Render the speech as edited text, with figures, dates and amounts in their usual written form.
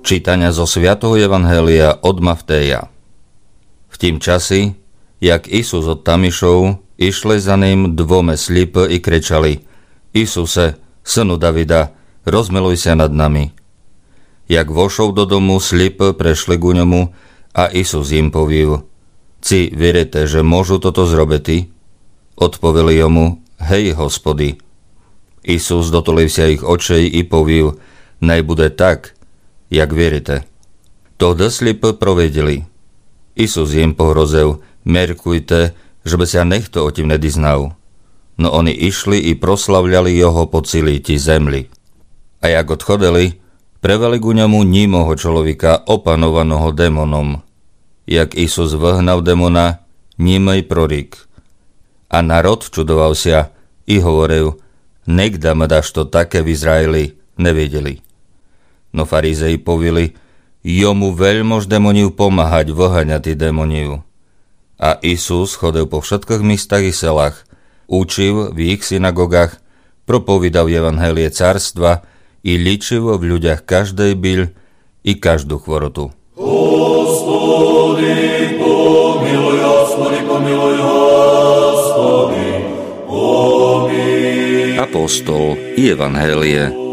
Čítania zo svätého evanjelia od Mattheja. V tým časi, jak Isus od Tamišov, išli za ním dvome slipi i kričali: Isuse, synu Davida, rozmiluj sa nad nami. Jak vošol do domu, slipi prešli ku ňomu a Isus im povil: Ci verite, že môžu toto zrobiť? Odpoveli jomu: Hej, Hospody. Isus dotulil sa ich očej i povil: Naj bude tak, jak verite. Тогда slipi provedeli. Isus im pohrozil: Merkujte, že by sa niekto o tým nediznal. No oni išli i proslavľali jeho po celý ti zemli. A jak odchodili, preveli ku ňomu nímoho človeka opanovaného démonom. Jak Isus vyhnal démona, nímej prorík. A národ čudoval sa i hovoril: Niekda ma dáš to také v Izraeli, nevedeli. No farizei povili: Jomu veľmož démoniu pomáhať vyháňať démoniu. A Isus chodil po všetkých místach i selách, učil v ich synagogách, propovídal evanjelie carstva i ličil v ľuďach každej byľ i každú chvorotu. Господи, помилуй, Господи, помилуй, Господи, помилуj. Apostol i evanjelie